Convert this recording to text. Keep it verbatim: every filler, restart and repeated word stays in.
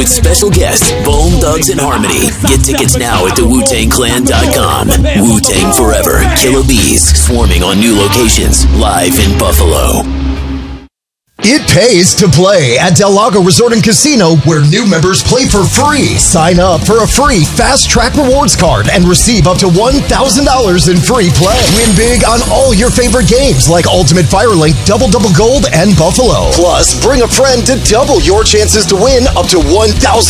with special guests Bone Thugs and Harmony. Get tickets now at the wu tang clan dot com. Wu-Tang Forever. Killer Bees swarming on new locations live in Buffalo. It pays to play at Del Lago Resort and Casino, where new members play for free. Sign up for a free Fast Track Rewards card and receive up to one thousand dollars in free play. Win big on all your favorite games like Ultimate Firelink, Double Double Gold, and Buffalo. Plus, bring a friend to double your chances to win up to one thousand dollars.